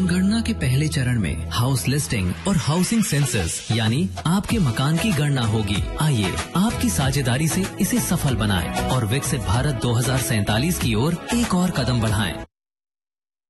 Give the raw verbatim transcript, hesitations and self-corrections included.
गणना के पहले चरण में हाउस लिस्टिंग और हाउसिंग सेंसस यानी आपके मकान की गणना होगी। आइए आपकी साझेदारी से इसे सफल बनाएं और विकसित भारत दो हज़ार सैंतालीस की ओर एक और कदम बढ़ाएं।